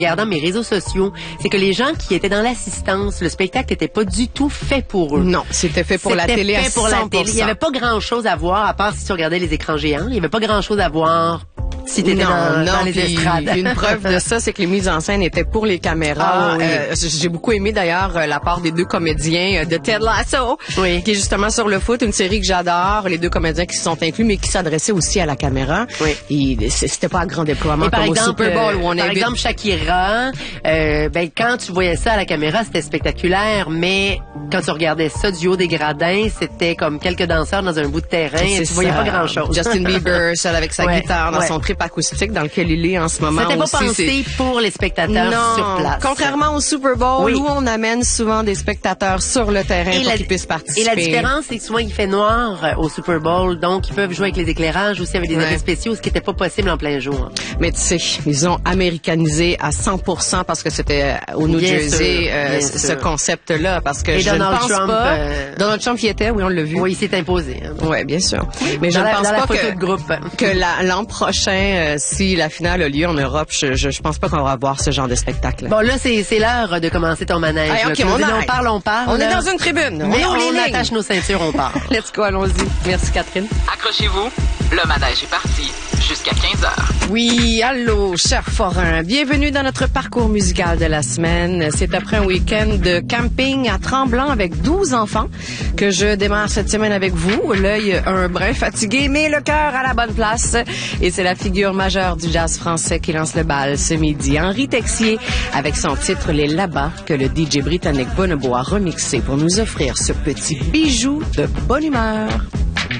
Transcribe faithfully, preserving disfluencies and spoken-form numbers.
regardant mes réseaux sociaux, c'est que les gens qui étaient dans l'assistance, le spectacle n'était pas du tout fait pour eux. Non, c'était fait pour la télé à C'était fait pour la télé. Il n'y avait pas grand-chose à voir, à part si tu regardais les écrans géants. Il n'y avait pas grand-chose à voir si t'étais non, dans, non, dans les estrades. Une preuve de ça, c'est que les mises en scène étaient pour les caméras. Ah, oui. euh, j'ai beaucoup aimé d'ailleurs la part des deux comédiens de Ted Lasso, oui. qui est justement sur le foot, une série que j'adore. Les deux comédiens qui se sont inclus, mais qui s'adressaient aussi à la caméra. Oui. Et c'était pas à grand déploiement par comme exemple, au Super Bowl où on par invite... exemple, Shakira, euh, ben quand tu voyais ça à la caméra, c'était spectaculaire, mais quand tu regardais ça du haut des gradins, c'était comme quelques danseurs dans un bout de terrain, et tu voyais pas grand-chose. Justin Bieber, seul avec sa ouais, guitare dans ouais. son trip acoustique dans lequel il est en ce moment. C'était pas aussi, pensé pour les spectateurs non, sur place. Contrairement au Super Bowl, oui. où on amène souvent des spectateurs sur le terrain et pour la, qu'ils puissent participer. Et la différence, c'est que souvent il fait noir euh, au Super Bowl, donc ils peuvent jouer avec les éclairages aussi avec des ouais. effets spéciaux, ce qui n'était pas possible en plein jour. Mais tu sais, ils ont américanisé à cent pour cent parce que c'était au New bien Jersey sûr, euh, ce sûr. concept-là, parce que et je Donald ne pense Trump, pas. Euh... Donald Trump y était, oui, on l'a vu. Oui, il s'est imposé. Hein. Oui, bien sûr. Mais dans je la, ne pense dans pas la photo que de groupe. que la, l'an prochain, euh, si la finale a lieu en Europe, je je, je pense pas qu'on va voir ce genre de spectacle. Bon là, c'est c'est l'heure de commencer ton manège. Hey, okay, on, on, on parle, on parle. On là. est dans une tribune. Mais on, on, on attache nos ceintures, on part. Let's go, allons-y. Merci Catherine. Accrochez-vous, le manège est parti jusqu'à quinze heures. Oui, allô, cher forain. Bienvenue dans notre parcours musical de la semaine. C'est après un week-end de camping à Tremblant avec douze enfants que je démarre cette semaine avec vous. L'œil un brin fatigué, mais le cœur à la bonne place. Et c'est la figure majeure du jazz français qui lance le bal ce midi. Henri Texier avec son titre Les Là-bas que le D J britannique Bonobo a remixé pour nous offrir ce petit bijou de bonne humeur.